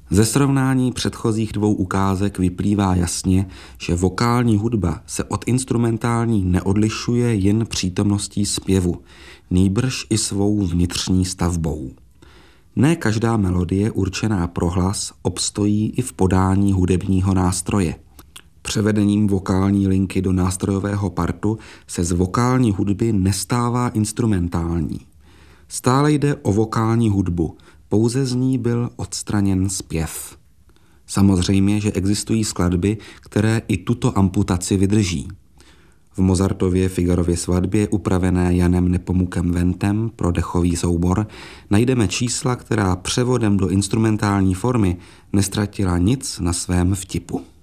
Ze srovnání předchozích dvou ukázek vyplývá jasně, že vokální hudba se od instrumentální neodlišuje jen přítomností zpěvu, nýbrž i svou vnitřní stavbou. Ne každá melodie určená pro hlas obstojí i v podání hudebního nástroje. Převedením vokální linky do nástrojového partu se z vokální hudby nestává instrumentální. Stále jde o vokální hudbu, pouze z ní byl odstraněn zpěv. Samozřejmě, že existují skladby, které i tuto amputaci vydrží. V Mozartově Figarově svatbě, upravené Janem Nepomukem Wentem pro dechový soubor, najdeme čísla, která převodem do instrumentální formy nestratila nic na svém vtipu.